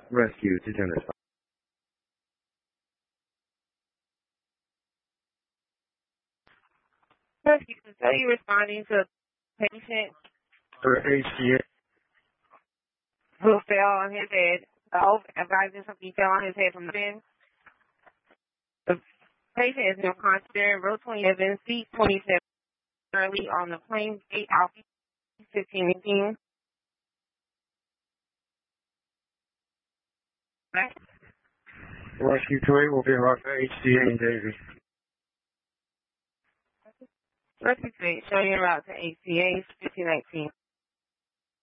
Rescue to Dennis. Rescue, are you responding to a patient For HCA. who fell on his head? Advising something fell on his head from the bin. The patient is no conscious, row 27, seat 27, early on the plane gate, Alpha 1518. Rescue 2 will be arrived at HCA in Davie. Rescue 2, showing your route to HCA 1519.